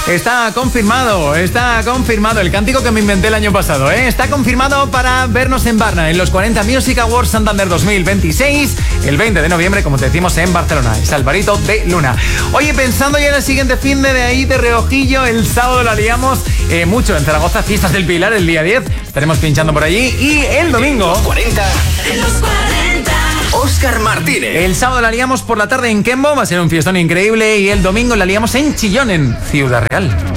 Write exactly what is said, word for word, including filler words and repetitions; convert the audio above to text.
Está confirmado, está confirmado el cántico que me inventé el año pasado, ¿eh? Está confirmado para vernos en Barna, en los cuarenta Music Awards Santander dos mil veintiséis, el veinte de noviembre, como te decimos, en Barcelona. Es Alvarito de Luna. Oye, pensando ya en el siguiente fin de, de ahí, de reojillo, el sábado la liamos eh, mucho en Zaragoza, Fiestas del Pilar, el día diez. Estaremos pinchando por allí. Y el domingo... Los cuarenta. En los cuarenta. Óscar Martínez. El sábado la liamos por la tarde en Kembo, va a ser un fiestón increíble. Y el domingo la liamos en Chillón, en Ciudad Real.